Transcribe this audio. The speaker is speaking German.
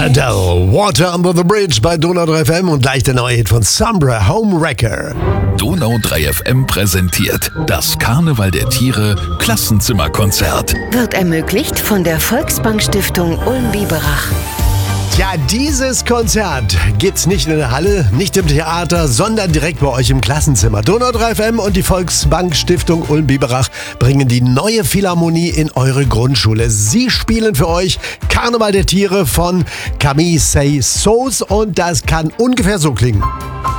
Adele, Water Under the Bridge bei Donau 3 FM und gleich der neue Hit von Sombra, Homewrecker. Donau 3 FM präsentiert das Karneval der Tiere Klassenzimmerkonzert. Wird ermöglicht von der Volksbank-Stiftung Ulm-Biberach. Ja, dieses Konzert gibt's nicht in der Halle, nicht im Theater, sondern direkt bei euch im Klassenzimmer. Donau 3 FM und die Volksbank Stiftung Ulm-Biberach bringen die neue Philharmonie in eure Grundschule. Sie spielen für euch Karneval der Tiere von Camille Say-Sauce und das kann ungefähr so klingen.